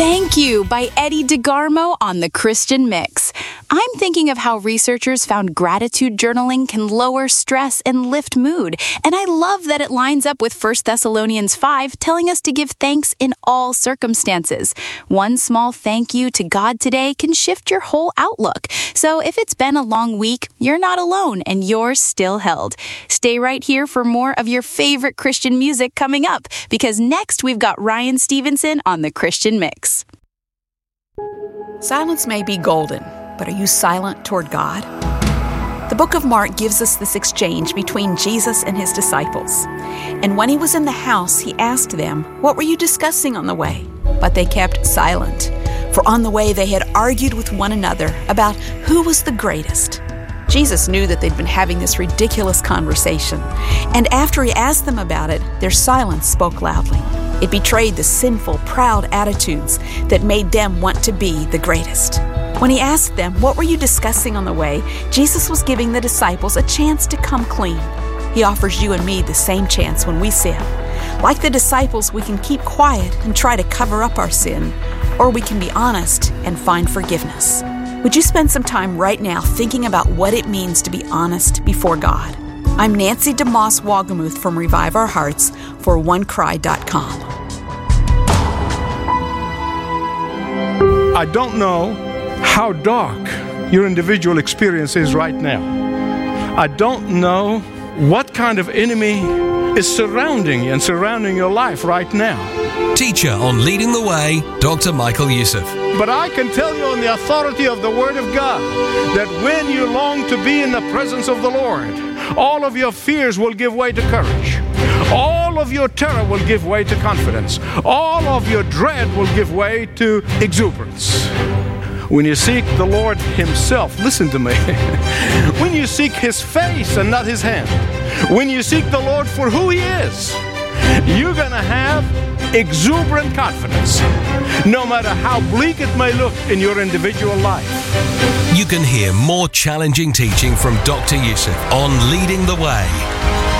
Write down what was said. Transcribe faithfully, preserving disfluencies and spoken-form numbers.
Thank You by Eddie DeGarmo on The Christian Mix. I'm thinking of how researchers found gratitude journaling can lower stress and lift mood, and I love that it lines up with First Thessalonians five, telling us to give thanks in all circumstances. One small thank you to God today can shift your whole outlook. So if it's been a long week, you're not alone and you're still held. Stay right here for more of your favorite Christian music coming up, because next we've got Ryan Stevenson on The Christian Mix. Silence may be golden, but are you silent toward God? The book of Mark gives us this exchange between Jesus and his disciples. And when he was in the house, he asked them, "What were you discussing on the way?" But they kept silent, for on the way they had argued with one another about who was the greatest. Jesus knew that they'd been having this ridiculous conversation, and after he asked them about it, their silence spoke loudly. It betrayed the sinful, proud attitudes that made them want to be the greatest. When he asked them, "What were you discussing on the way?" Jesus was giving the disciples a chance to come clean. He offers you and me the same chance when we sin. Like the disciples, we can keep quiet and try to cover up our sin, or we can be honest and find forgiveness. Would you spend some time right now thinking about what it means to be honest before God? I'm Nancy DeMoss Wagamuth from Revive Our Hearts for one cry dot com. I don't know how dark your individual experience is right now. I don't know what kind of enemy is surrounding you and surrounding your life right now. Teacher on Leading the Way, Doctor Michael Youssef. But I can tell you on the authority of the Word of God that when you long to be in the presence of the Lord, all of your fears will give way to courage. All of your terror will give way to confidence. All of your dread will give way to exuberance. When you seek the Lord himself, listen to me. When you seek his face and not his hand, when you seek the Lord for who he is, you're going to have exuberant confidence, no matter how bleak it may look in your individual life. You can hear more challenging teaching from Doctor Youssef on Leading the Way.